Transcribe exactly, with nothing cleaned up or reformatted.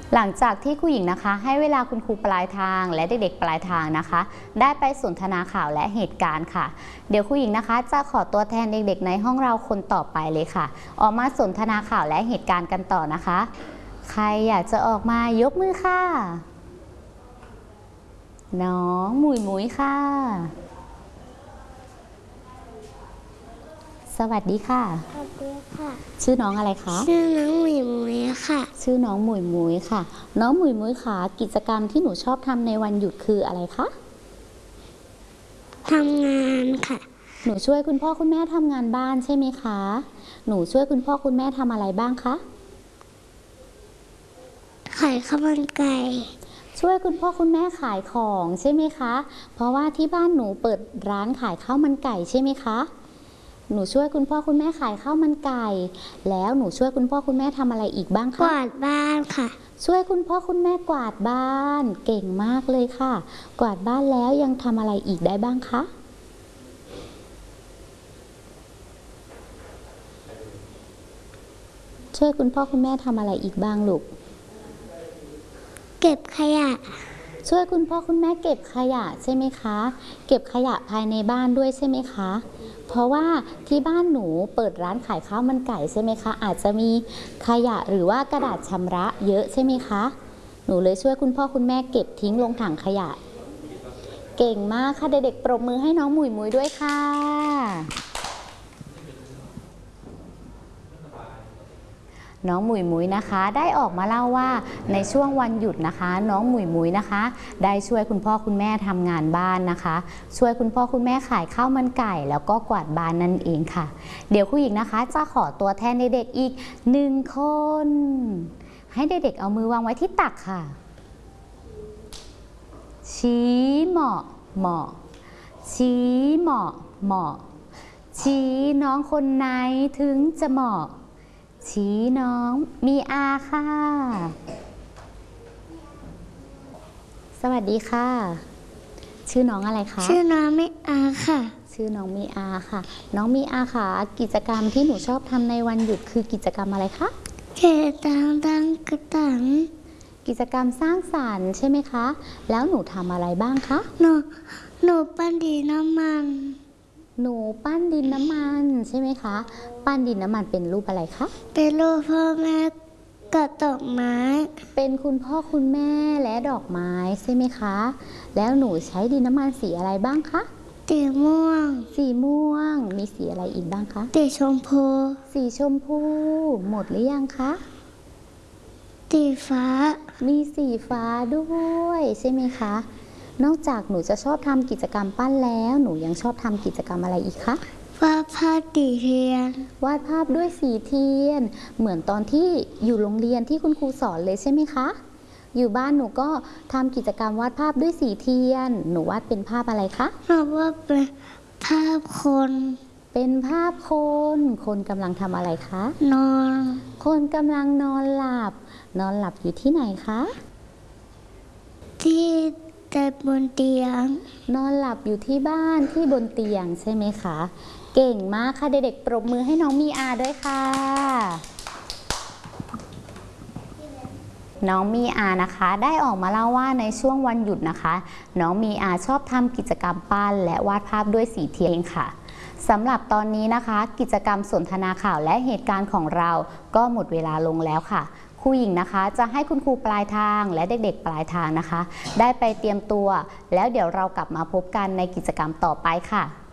หลังจากที่ครูหญิงนะคะให้เวลาคุณครูปลายทางและเด็กๆปลายทางนะคะได้ไปสนทนาข่าวและเหตุการณ์ค่ะเดี๋ยวครูหญิงนะคะจะขอตัวแทนเด็กๆในห้องเราคนต่อไปเลยค่ะออกมาสนทนาข่าวและเหตุการณ์กันต่อนะคะใครอยากจะออกมายกมือค่ะน้องหมุยหมุยค่ะสวัสดีค่ะสวัสดีค่ะชื่อน้องอะไรคะชื่อน้องหมุยหมุยค่ะชื่อน้องหมุยหมุยค่ะน้องหมุยหมุยค่ะกิจกรรมที่หนูชอบทำในวันหยุดคืออะไรคะทำงานค่ะหนูช่วยคุณพ่อคุณแม่ทำงานบ้านใช่ไหมคะหนูช่วยคุณพ่อคุณแม่ทำอะไรบ้างคะขายข้าวมันไก่ช่วยคุณพ่อคุณแม่ขายของใช่ไหมคะเพราะว่าที่บ้านหนูเปิดร้านขายข้าวมันไก่ใช่ไหมคะหนูช่วยคุณพ่อคุณแม่ขายข้าวมันไก่แล้วหนูช่วยคุณพ่อคุณแม่ทำอะไรอีกบ้างคะกวาดบ้านค่ะช่วยคุณพ่อคุณแม่กวาดบ้านเก่งมากเลยค่ะกวาดบ้านแล้วยังทำอะไรอีกได้บ้างคะช่วยคุณพ่อคุณแม่ทำอะไรอีกบ้างลูกเก็บขยะช่วยคุณพ่อคุณแม่เก็บขยะใช่ไหมคะเก็บขยะภายในบ้านด้วยใช่ไหมคะเพราะว่าที่บ้านหนูเปิดร้านขายข้าวมันไก่ใช่ไหมคะอาจจะมีขยะหรือว่ากระดาษชำระเยอะใช่ไหมคะหนูเลยช่วยคุณพ่อคุณแม่เก็บทิ้งลงถังขยะเก่งมากค่ะเด็กๆปรบมือให้น้องหมุยหมุยด้วยค่ะน้องหมุยหมุยนะคะได้ออกมาเล่าว่าในช่วงวันหยุดนะคะน้องหมุยหมุยนะคะได้ช่วยคุณพ่อคุณแม่ทำงานบ้านนะคะช่วยคุณพ่อคุณแม่ขายข้าวมันไก่แล้วก็กวาดบ้านนั่นเองค่ะเดี๋ยวครูหญิงนะคะจะขอตัวแทนเด็กๆอีกหนึ่งคนให้เด็กๆเอามือวางไว้ที่ตักค่ะชี้เหมาะเหมาะชี้เหมาะเหมาะชี้น้องคนไหนถึงจะเหมาะชี้น้องมีอาค่ะสวัสดีค่ะชื่อน้องอะไรคะชื่อน้องมีอาค่ะชื่อน้องมีอาค่ะน้องมีอาค่ะกิจกรรมที่หนูชอบทำในวันหยุดคือกิจกรรมอะไรคะเกตังตังกระตังกิจกรรมสร้างสรรค์ใช่ไหมคะแล้วหนูทำอะไรบ้างคะหนูหนูปั้นดินน้ำมันหนูปั้นดินน้ำมันใช่ไหมคะปั้นดินน้ำมันเป็นรูปอะไรคะเป็นรูปพ่อแม่กับดอกไม้เป็นคุณพ่อคุณแม่และดอกไม้ใช่ไหมคะแล้วหนูใช้ดินน้ำมันสีอะไรบ้างคะสีม่วงสีม่วงมีสีอะไรอีกบ้างคะสีชมพูสีชมพูหมดหรือยังคะสีฟ้ามีสีฟ้าด้วยใช่ไหมคะนอกจากหนูจะชอบทำกิจกรรมปั้นแล้วหนูยังชอบทำกิจกรรมอะไรอีกคะวาดภาพสีเทียนวาดภาพด้วยสีเทียนเหมือนตอนที่อยู่โรงเรียนที่คุณครูสอนเลยใช่ไหมคะอยู่บ้านหนูก็ทำกิจกรรมวาดภาพด้วยสีเทียนหนูวาดเป็นภาพอะไรคะหนูวาดเป็นภาพคนเป็นภาพคนคนกำลังทำอะไรคะนอนคนกำลังนอนหลับนอนหลับอยู่ที่ไหนคะที่แต่บนเตียงนอนหลับอยู่ที่บ้านที่บนเตียงใช่ไหมคะเก่งมากค่ะเด็กๆปรบมือให้น้องมีอาด้วยค่ะน้องมีอานะคะได้ออกมาเล่าว่าในช่วงวันหยุดนะคะน้องมีอาชอบทำกิจกรรมปั้นและวาดภาพด้วยสีเทียนค่ะสำหรับตอนนี้นะคะกิจกรรมสนทนาข่าวและเหตุการณ์ของเราก็หมดเวลาลงแล้วค่ะครูหญิงนะคะจะให้คุณครูปลายทางและเด็กๆปลายทางนะคะได้ไปเตรียมตัวแล้วเดี๋ยวเรากลับมาพบกันในกิจกรรมต่อไปค่ะ